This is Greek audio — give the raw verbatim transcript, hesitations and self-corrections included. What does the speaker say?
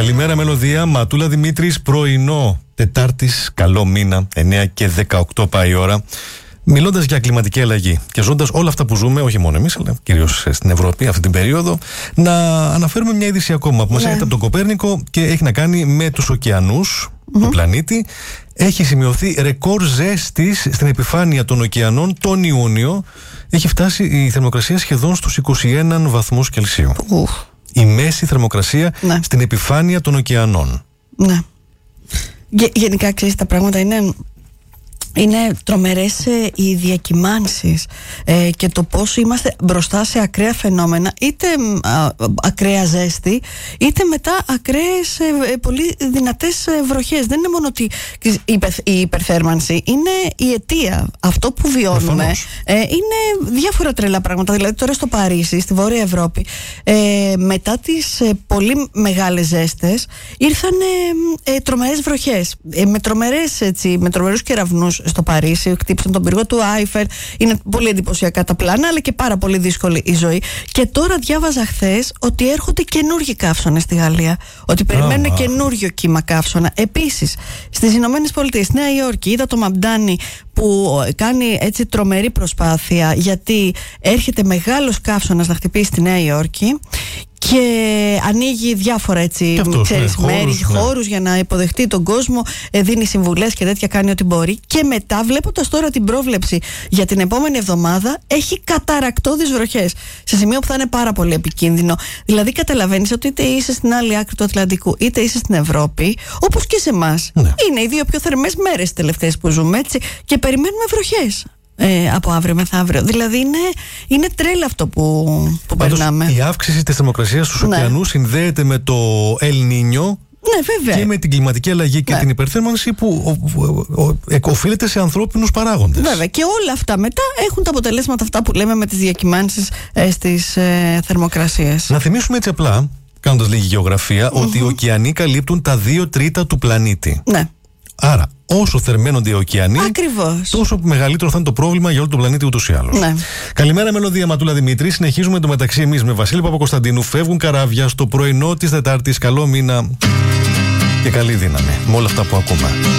Καλημέρα Μελωδία, Ματούλα Δημήτρης, πρωινό Τετάρτης, καλό μήνα, εννέα και δεκαοκτώ πάει η ώρα. Μιλώντας για κλιματική αλλαγή και ζώντας όλα αυτά που ζούμε, όχι μόνο εμείς, αλλά κυρίως στην Ευρώπη αυτή την περίοδο, να αναφέρουμε μια είδηση ακόμα που μας έρχεται από τον Κοπέρνικο και έχει να κάνει με τους ωκεανούς mm-hmm. του πλανήτη. Έχει σημειωθεί ρεκόρ ζέστης στην επιφάνεια των ωκεανών τον Ιούνιο. Έχει φτάσει η θερμοκρασία σχεδόν στους είκοσι ένα βαθμούς Κελσίου. Uh. Η μέση θερμοκρασία ναι. στην επιφάνεια των ωκεανών. Ναι. Γε, γενικά, ξέρεις, τα πράγματα είναι... Είναι τρομερές ε, οι διακυμάνσεις ε, και το πώς είμαστε μπροστά σε ακραία φαινόμενα, είτε α, ακραία ζέστη, είτε μετά ακραίες ε, πολύ δυνατές ε, βροχές. Δεν είναι μόνο ότι η, υπερ, η υπερθέρμανση, είναι η αιτία. Αυτό που βιώνουμε ε, είναι διάφορα τρελά πράγματα. Δηλαδή τώρα στο Παρίσι, στη Βόρεια Ευρώπη, ε, μετά τις ε, πολύ μεγάλες ζέστες ήρθαν ε, ε, τρομερές βροχές ε, με, τρομερές, έτσι, με τρομερούς κεραυνούς στο Παρίσι, χτύπησαν τον πύργο του Άιφελ. Είναι πολύ εντυπωσιακά τα πλάνα, αλλά και πάρα πολύ δύσκολη η ζωή. Και τώρα διάβαζα χθες ότι έρχονται καινούργιοι καύσωνες στη Γαλλία. Ότι περιμένουν oh, καινούριο κύμα καύσωνα. Επίσης, στις Ηνωμένες Πολιτείες, στη Νέα Υόρκη, είδα το Μαμπντάνι που κάνει έτσι τρομερή προσπάθεια, γιατί έρχεται μεγάλος καύσωνας να χτυπήσει στη Νέα Υόρκη και ανοίγει διάφορα έτσι, αυτός, ξέρεις, ναι, μέρη, χώρους, ναι. χώρους για να υποδεχτεί τον κόσμο, δίνει συμβουλές και τέτοια, κάνει ό,τι μπορεί. Και μετά, βλέποντας τώρα την πρόβλεψη για την επόμενη εβδομάδα, έχει καταρρακτώδεις βροχές σε σημείο που θα είναι πάρα πολύ επικίνδυνο. Δηλαδή, καταλαβαίνεις ότι είτε είσαι στην άλλη άκρη του Ατλαντικού, είτε είσαι στην Ευρώπη, όπως και σε εμάς. Ναι. Είναι οι δύο πιο θερμές μέρες τελευταίες που ζούμε, έτσι, και περιμένουμε βροχές. Ε, από αύριο μεθαύριο. Δηλαδή είναι, είναι τρέλα αυτό που, που Πάντως, περνάμε. η αύξηση της θερμοκρασίας στους ναι. ωκεανούς συνδέεται με το El Niño. Ναι, βέβαια. Και με την κλιματική αλλαγή και ναι. την υπερθέρμανση που ο, ο, ο, οφείλεται σε ανθρώπινους παράγοντες. Βέβαια. Και όλα αυτά μετά έχουν τα αποτελέσματα αυτά που λέμε με τις διακυμάνσεις ε, στις ε, θερμοκρασίες. Να θυμίσουμε έτσι απλά, κάνοντας λίγη γεωγραφία, mm-hmm. ότι οι ωκεανοί καλύπτουν τα δύο τρίτα του πλανήτη. Ναι. Άρα, όσο θερμαίνονται οι ωκεανοί, ακριβώς, τόσο μεγαλύτερο θα είναι το πρόβλημα για όλο τον πλανήτη ούτως ή άλλως. Ναι. Καλημέρα, Μελωδία, Ματούλα Δημήτρη. Συνεχίζουμε το μεταξύ εμείς με Βασίλη Παπακοσταντίνου. Φεύγουν καράβια στο πρωινό της Τετάρτης. Καλό μήνα και καλή δύναμη με όλα αυτά που ακούμε.